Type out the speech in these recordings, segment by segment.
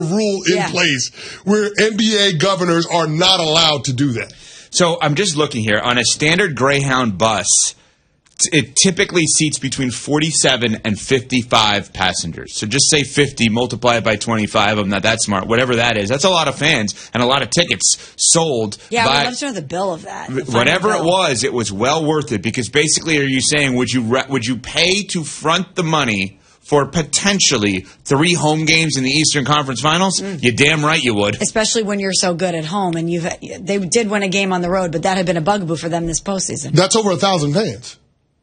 rule in place where NBA governors are not allowed to do that. So I'm just looking here. On a standard Greyhound bus, it typically seats between 47 and 55 passengers. So just say 50, multiply it by 25. I'm not that smart. Whatever that is. That's a lot of fans and a lot of tickets sold. Yeah, I would love to know the bill of that. Whatever it was well worth it. Because basically, are you saying, would you pay to front the money for potentially 3 home games in the Eastern Conference Finals? You're damn right you would. Especially when you're so good at home. And they did win a game on the road, but that had been a bugaboo for them this postseason. That's over 1,000 fans.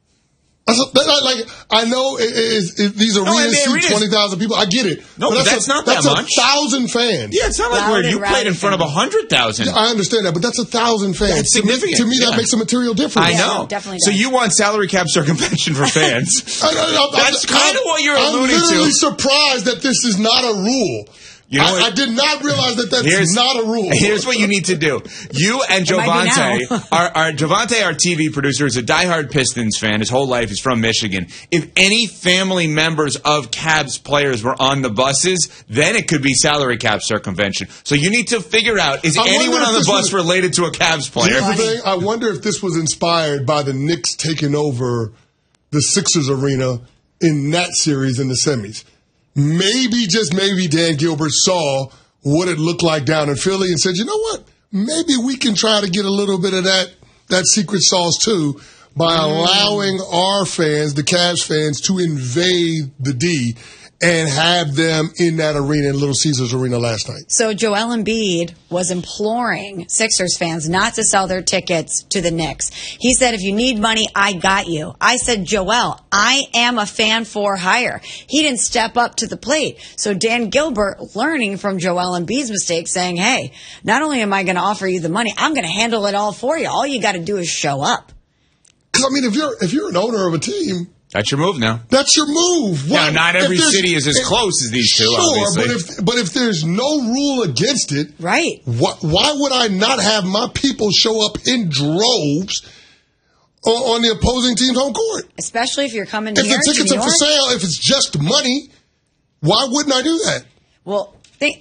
I know these arenas seat 20,000 people. I get it. No, but that's not that much. That's 1,000 fans. Yeah, it's not like where you played in front of 100,000. Yeah, I understand that, but that's 1,000 fans. That's significant. To me, that makes a material difference. I know. Definitely so you want salary cap circumvention for fans. That's kind of what you're alluding to. I'm literally surprised that this is not a rule. You know I did not realize that's not a rule. Here's what you need to do. You and Javante, Javante, our TV producer, is a diehard Pistons fan. His whole life is from Michigan. If any family members of Cavs players were on the buses, then it could be salary cap circumvention. So you need to figure out, is anyone on the bus related to a Cavs player? Here's the thing. I wonder if this was inspired by the Knicks taking over the Sixers arena in that series in the semis. Maybe, just maybe, Dan Gilbert saw what it looked like down in Philly and said, you know what? Maybe we can try to get a little bit of that secret sauce, too, by allowing our fans, the Cavs fans, to invade the D and have them in that arena, in Little Caesars Arena last night. So Joel Embiid was imploring Sixers fans not to sell their tickets to the Knicks. He said, if you need money, I got you. I said, Joel, I am a fan for hire. He didn't step up to the plate. So Dan Gilbert, learning from Joel Embiid's mistake, saying, hey, not only am I going to offer you the money, I'm going to handle it all for you. All you got to do is show up. Because, I mean, if you're an owner of a team, that's your move now. That's your move. Now, not every city is as close as these two, obviously. But if there's no rule against it, right? Why would I not have my people show up in droves on the opposing team's home court? Especially if you're coming to New York. If the tickets are for sale, if it's just money, why wouldn't I do that? Well,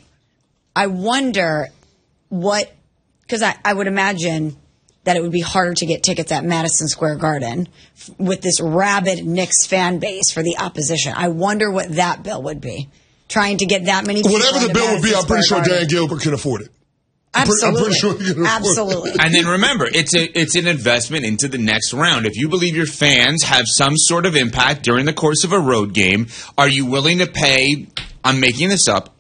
I wonder what, because I would imagine that it would be harder to get tickets at Madison Square Garden with this rabid Knicks fan base for the opposition. I wonder what that bill would be. Trying to get that many people. Whatever the bill would be, I'm pretty sure Dan Gilbert can afford it. Absolutely. I'm pretty sure he can afford it. And then remember, it's an investment into the next round. If you believe your fans have some sort of impact during the course of a road game, are you willing to pay, I'm making this up,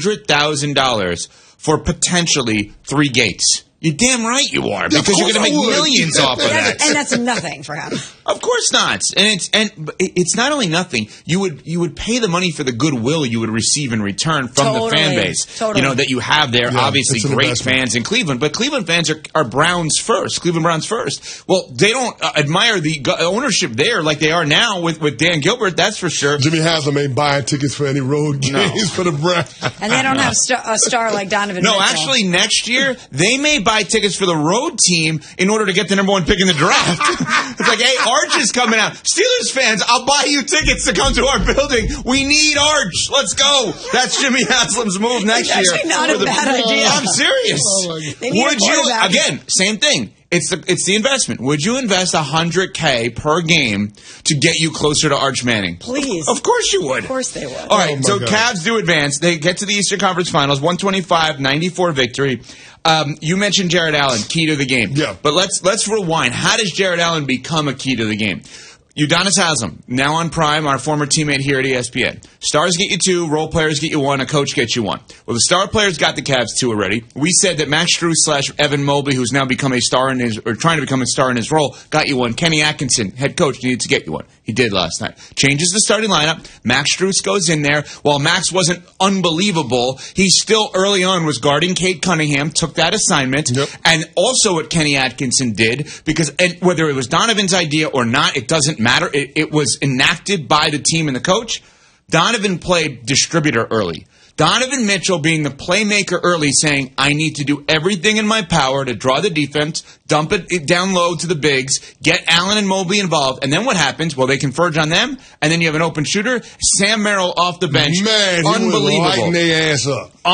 $100,000 for potentially 3 gates? You're damn right you are, because you're going to make millions off of that. And that's nothing for him. Of course not. And it's not only nothing. You would pay the money for the goodwill you would receive in return from the fan base. Totally. You know, that you have there. Yeah, obviously, great fans in Cleveland. But Cleveland fans are Browns first. Cleveland Browns first. Well, they don't admire the ownership there like they are now with Dan Gilbert, that's for sure. Jimmy Haslam ain't buying tickets for any road games for the Browns. And they don't have a star like Donovan Mitchell. No, actually, next year, they may buy tickets for the road team in order to get the #1 pick in the draft. It's like, hey, Arch is coming out. Steelers fans, I'll buy you tickets to come to our building. We need Arch. Let's go. That's Jimmy Haslam's move next year. Actually not a bad idea. I'm serious. Would you, again, same thing. It's the investment. Would you invest $100K per game to get you closer to Arch Manning? Please. Of course you would. Of course they would. All right, so Cavs do advance. They get to the Eastern Conference Finals, 125-94 victory. You mentioned Jared Allen, key to the game. Yeah. But let's rewind. How does Jared Allen become a key to the game? Udonis Haslam, now on Prime, our former teammate here at ESPN. Stars get you 2, role players get you 1, a coach gets you 1. Well, the star players got the Cavs 2 already. We said that Max Strus / Evan Mobley, who's now become a star trying to become a star in his role, got you 1. Kenny Atkinson, head coach, needed to get you 1. He did last night. Changes the starting lineup. Max Strus goes in there. While Max wasn't unbelievable, he still early on was guarding Cade Cunningham, took that assignment. Yep. And also what Kenny Atkinson did, because whether it was Donovan's idea or not, it doesn't matter. It was enacted by the team and the coach. Donovan played distributor early. Donovan Mitchell being the playmaker early, saying, I need to do everything in my power to draw the defense, dump it down low to the bigs, get Allen and Mobley involved, and then what happens? Well, they converge on them, and then you have an open shooter. Sam Merrill off the bench. Man, he was unbelievable. lighting their ass up.